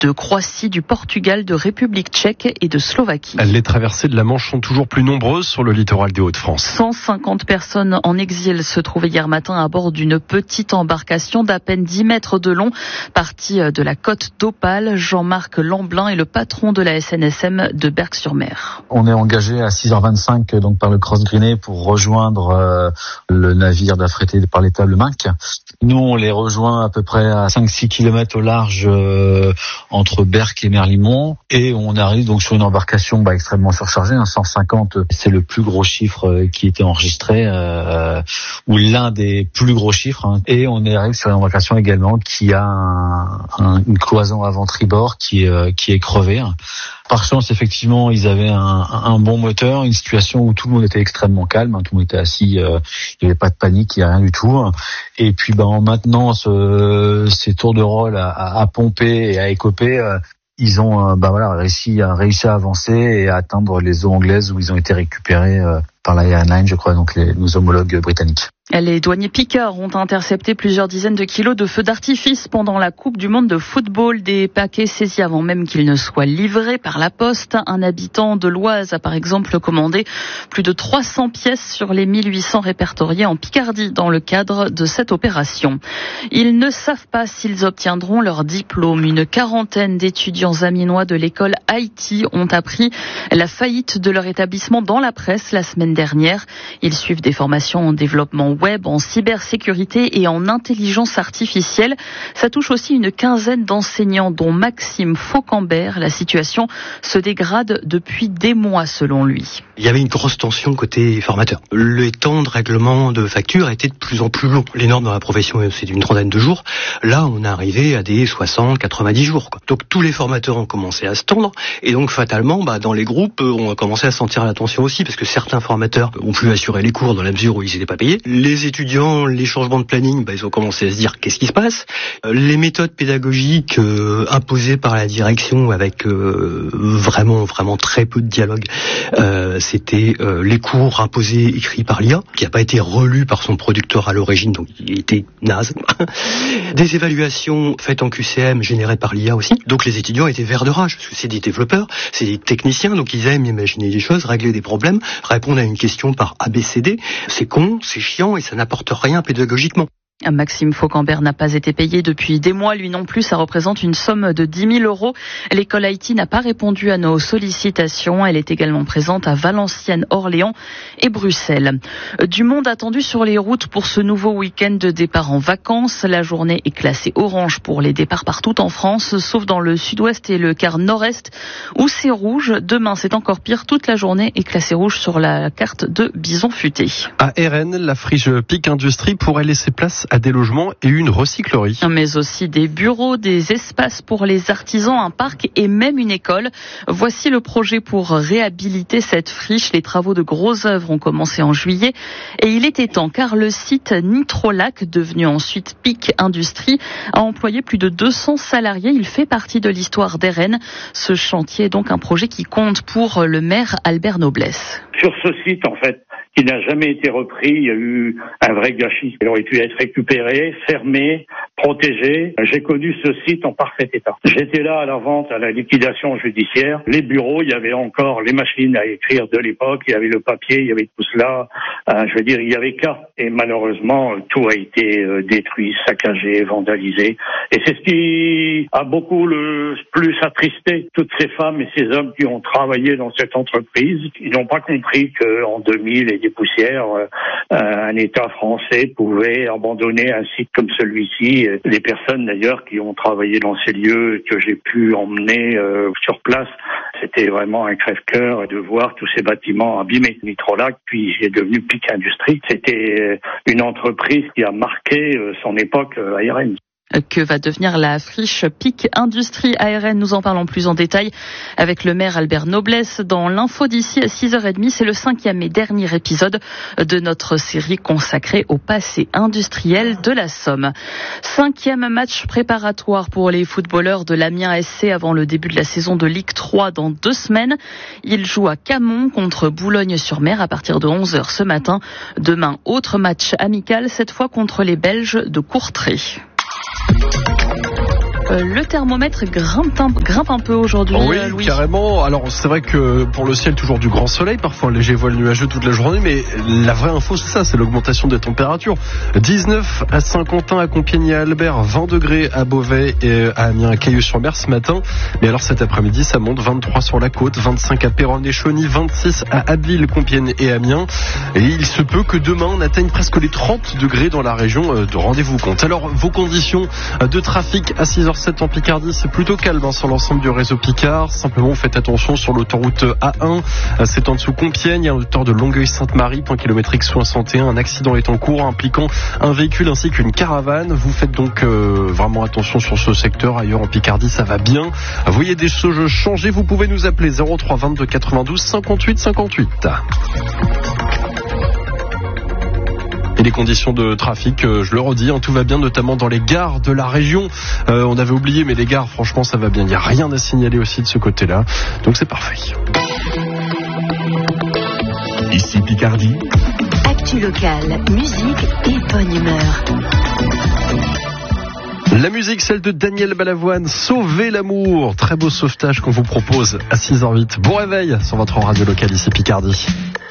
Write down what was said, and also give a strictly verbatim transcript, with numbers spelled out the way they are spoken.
de Croatie, du Portugal, de République tchèque et de Slovaquie. Les traversées de la Manche sont toujours plus nombreuses sur le littoral des Hauts-de-France. cent cinquante personnes en exil se trouvaient hier matin à bord d'une petite embarcation d'à peine dix mètres de long, partie de la côte d'Opale. Jean-Marc Lamblin est le patron de la S N S M de Berck-sur-Mer. On est engagé à six heures vingt-cinq donc par le Cross Greenet pour rejoindre euh, le navire d'affrété par l'État Le Minc. Nous, on les rejoint à peu près à cinq six kilomètres au large euh, entre Berck et Merlimont, et on arrive donc sur une embarcation bah, extrêmement surchargée, hein, cent cinquante, c'est le plus gros chiffre euh, qui était enregistré, euh, ou l'un des plus gros chiffres, hein. Et on arrive sur une embarcation également qui a un, un, une cloison avant tribord qui, euh, qui est crevée. Hein. Par chance, effectivement, ils avaient un, un bon moteur, une situation où tout le monde était extrêmement calme, hein, tout le monde était assis, euh, il n'y avait pas de panique, il n'y a rien du tout. Hein. Et puis, bah, en maintenant ce, ces tours de rôle à, à, à pomper et à écoper, euh, ils ont euh, bah, voilà, réussi, à, réussi à avancer et à atteindre les eaux anglaises où ils ont été récupérés euh, par la Airline, je crois, donc les, nos homologues britanniques. Les douaniers piqueurs ont intercepté plusieurs dizaines de kilos de feux d'artifice pendant la Coupe du Monde de football. Des paquets saisis avant même qu'ils ne soient livrés par la poste. Un habitant de l'Oise a par exemple commandé plus de trois cents pièces sur les mille huit cents répertoriées en Picardie dans le cadre de cette opération. Ils ne savent pas s'ils obtiendront leur diplôme. Une quarantaine d'étudiants aminois de l'école Haïti ont appris la faillite de leur établissement dans la presse la semaine dernière. Ils suivent des formations en développement web, en cybersécurité et en intelligence artificielle. Ça touche aussi une quinzaine d'enseignants, dont Maxime Faucambert. La situation se dégrade depuis des mois, selon lui. Il y avait une grosse tension côté formateur. Le temps de règlement de facture était de plus en plus long. Les normes dans la profession, c'est d'une trentaine de jours. Là, on est arrivé à des soixante, quatre-vingt-dix jours, quoi. Donc, tous les formateurs ont commencé à se tendre. Et donc, fatalement, bah, dans les groupes, on a commencé à sentir la tension aussi, parce que certains formateurs ont pu assurer les cours dans la mesure où ils n'étaient pas payés. Les étudiants, les changements de planning, bah, ils ont commencé à se dire qu'est-ce qui se passe. Les méthodes pédagogiques euh, imposées par la direction avec euh, vraiment, vraiment très peu de dialogue, euh, c'était euh, les cours imposés écrits par l'I A, qui n'a pas été relu par son producteur à l'origine, donc il était naze. Des évaluations faites en Q C M générées par l'I A aussi. Donc les étudiants étaient verts de rage, parce que c'est des développeurs, c'est des techniciens, donc ils aiment imaginer des choses, régler des problèmes, répondre à une question par A B C D. C'est con, c'est chiant et ça n'apporte rien pédagogiquement. Maxime Faucambert n'a pas été payé depuis des mois, lui non plus. Ça représente une somme de dix mille euros. L'école Haïti n'a pas répondu à nos sollicitations. Elle est également présente à Valenciennes, Orléans et Bruxelles. Du monde attendu sur les routes pour ce nouveau week-end de départ en vacances. La journée est classée orange pour les départs partout en France, sauf dans le sud-ouest et le quart nord-est où c'est rouge. Demain, c'est encore pire. Toute la journée est classée rouge sur la carte de Bison Futé. À Rennes, la friche Pic Industrie pourrait laisser place à des logements et une recyclerie. Mais aussi des bureaux, des espaces pour les artisans, un parc et même une école. Voici le projet pour réhabiliter cette friche. Les travaux de grosses œuvres ont commencé en juillet et il était temps car le site Nitrolac, devenu ensuite Pic Industrie, a employé plus de deux cents salariés. Il fait partie de l'histoire des Rennes. Ce chantier est donc un projet qui compte pour le maire Albert Noblesse. Sur ce site, en fait, qui n'a jamais été repris, il y a eu un vrai gâchis. Il aurait pu être récupéré, fermé, protégé. J'ai connu ce site en parfait état. J'étais là à la vente, à la liquidation judiciaire. Les bureaux, il y avait encore les machines à écrire de l'époque, il y avait le papier, il y avait tout cela. Euh, je veux dire, il y avait qu'à. Et malheureusement, tout a été euh, détruit, saccagé, vandalisé. Et c'est ce qui a beaucoup le plus attristé toutes ces femmes et ces hommes qui ont travaillé dans cette entreprise. Ils n'ont pas compris qu'en deux mille et des poussières, euh, un État français pouvait abandonner un site comme celui-ci. Les personnes d'ailleurs qui ont travaillé dans ces lieux que j'ai pu emmener euh, sur place, c'était vraiment un crève-cœur de voir tous ces bâtiments abîmés. Nitrolac, puis est devenu Pic Industrie. C'était une entreprise qui a marqué son époque à Rennes. Que va devenir la friche Pic Industrie à Rennes? Nous en parlons plus en détail avec le maire Albert Noblesse dans l'info d'ici à six heures trente. C'est le cinquième et dernier épisode de notre série consacrée au passé industriel de la Somme. Cinquième match préparatoire pour les footballeurs de l'Amiens S C avant le début de la saison de Ligue trois dans deux semaines. Ils jouent à Camon contre Boulogne-sur-Mer à partir de onze heures ce matin. Demain, autre match amical, cette fois contre les Belges de Courtrai. Euh, le thermomètre grimpe un, grimpe un peu aujourd'hui. Oui, euh, Louis. carrément. Alors c'est vrai que pour le ciel, toujours du grand soleil, parfois un léger voile nuageux toute la journée, mais la vraie info c'est ça, c'est l'augmentation des températures. dix-neuf à Saint-Quentin, à Compiègne et à Albert, vingt degrés à Beauvais et à Amiens, à Cailleux-sur-Mer ce matin. Mais alors cet après-midi, ça monte, vingt-trois sur la côte, vingt-cinq à Péronne et Chauny, vingt-six à Abbeville, Compiègne et Amiens. Et il se peut que demain on atteigne presque les trente degrés dans la région de Rendez-vous compte. Alors vos conditions de trafic à six heures zéro sept en Picardie, c'est plutôt calme hein, sur l'ensemble du réseau Picard. Simplement vous faites attention sur l'autoroute A un, c'est en dessous Compiègne, à hauteur de Longueuil-Sainte-Marie, point kilométrique soixante et un. Un accident est en cours impliquant un véhicule ainsi qu'une caravane. Vous faites donc euh, vraiment attention sur ce secteur. Ailleurs en Picardie ça va bien. Vous voyez des choses changer, vous pouvez nous appeler zéro trois vingt-deux quatre-vingt-douze cinquante-huit cinquante-huit. Et les conditions de trafic, euh, je le redis, hein, tout va bien, notamment dans les gares de la région. Euh, on avait oublié, mais les gares, franchement, ça va bien. Il n'y a rien à signaler aussi de ce côté-là. Donc c'est parfait. Ici Picardie. Actu locale, musique et bonne humeur. La musique, celle de Daniel Balavoine, Sauver l'amour. Très beau sauvetage qu'on vous propose à six heures huit. Bon réveil sur votre radio locale ici Picardie.